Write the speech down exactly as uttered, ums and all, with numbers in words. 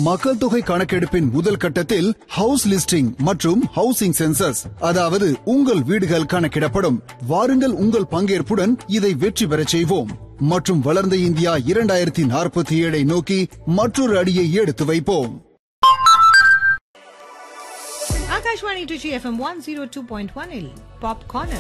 மக்கள் தொகை கணக்கெடுப்பின் முதல் கட்டத்தில் ஹவுஸ் லிஸ்டிங் மற்றும் ஹவுசிங் சென்சஸ், அதாவது உங்கள் வீடுகள் கணக்கிடப்படும். வாருங்கள், உங்கள் பங்கேற்புடன் இதை வெற்றி பெறச் செய்வோம் மற்றும் வளர்ந்த இந்தியா இரண்டாயிரத்தி நாற்பத்தி ஏழை நோக்கி மற்றொரு அடியை எடுத்து வைப்போம். Akashvani Trichy F M one oh two point one pop corner